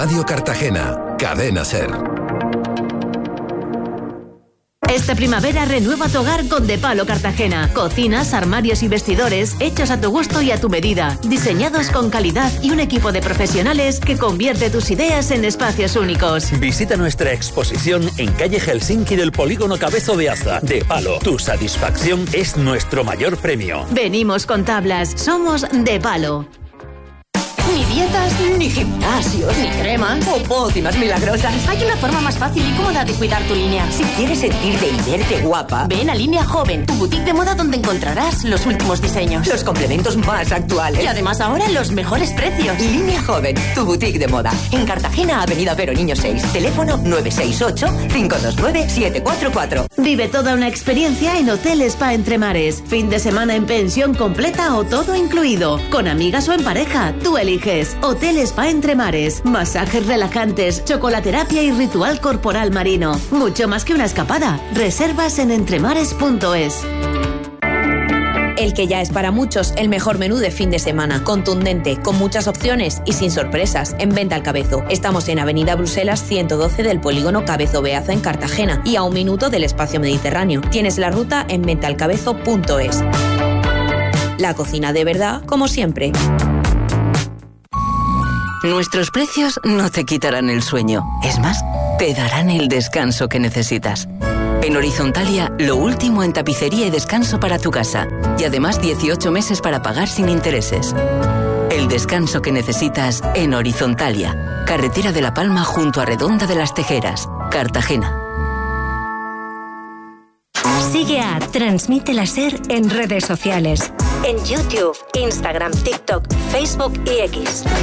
Radio Cartagena, Cadena Ser. Esta primavera renueva tu hogar con De Palo Cartagena. Cocinas, armarios y vestidores hechos a tu gusto y a tu medida. Diseñados con calidad y un equipo de profesionales que convierte tus ideas en espacios únicos. Visita nuestra exposición en calle Helsinki del Polígono Cabezo de Aza. De Palo, tu satisfacción es nuestro mayor premio. Venimos con tablas. Somos De Palo. Ni dietas, ni gimnasios, ni cremas o pócimas milagrosas. Hay una forma más fácil y cómoda de cuidar tu línea. Si quieres sentirte y verte guapa, ven a Línea Joven, tu boutique de moda donde encontrarás los últimos diseños, los complementos más actuales y además ahora los mejores precios. Línea Joven, tu boutique de moda. En Cartagena, Avenida Pero Niño 6, teléfono 968-529-744. Vive toda una experiencia en Hotel Spa Entre Mares. Fin de semana en pensión completa o todo incluido. Con amigas o en pareja, tú eliges. Hotel Spa Entre Mares, masajes relajantes, chocolaterapia y ritual corporal marino. Mucho más que una escapada. Reservas en entremares.es. El que ya es para muchos el mejor menú de fin de semana. Contundente, con muchas opciones y sin sorpresas. En Venta al Cabezo. Estamos en Avenida Bruselas 112 del Polígono Cabezo Beaza en Cartagena y a 1 minuto del Espacio Mediterráneo. Tienes la ruta en ventalcabezo.es. La cocina de verdad, como siempre. Nuestros precios no te quitarán el sueño. Es más, te darán el descanso que necesitas. En Horizontalia, lo último en tapicería y descanso para tu casa. Y además 18 meses para pagar sin intereses. El descanso que necesitas en Horizontalia. Carretera de La Palma junto a Redonda de las Tejeras, Cartagena. Sigue a Transmite la Ser en redes sociales. En YouTube, Instagram, TikTok, Facebook y X.